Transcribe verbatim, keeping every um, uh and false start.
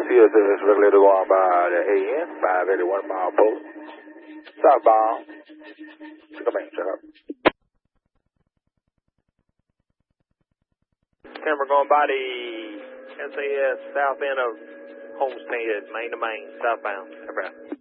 C S S regulator going by the A N, five eighty-one mile post. Southbound. Come in, check up. Camera going by the S A S south end of Homestead, main to main, southbound.